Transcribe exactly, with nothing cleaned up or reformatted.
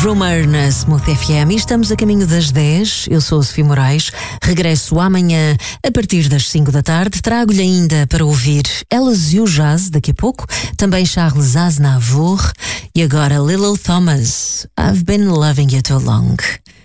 Rumor na Smooth F M e estamos a caminho das dez. Eu sou a Sofia Moraes, regresso amanhã a partir das cinco da tarde. Trago-lhe ainda para ouvir Elas e o Jazz daqui a pouco, também Charles Aznavour e agora Lil Thomas, I've Been Loving You Too Long.